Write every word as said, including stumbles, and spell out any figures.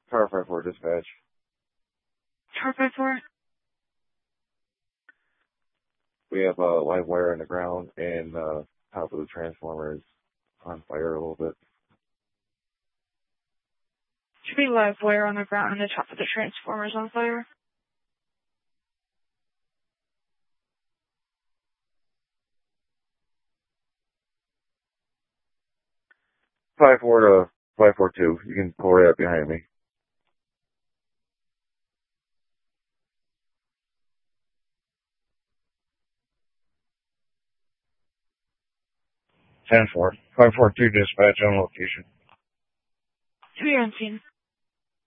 Tower five four dispatch. Tower five four. We have uh, live wire in the ground and uh, top of the transformer is on fire a little bit. Should be live wire on the ground and the top of the transformers on fire. five four to five four two. You can pull right up behind me. ten four. five four two dispatch on location. Two, you're on scene.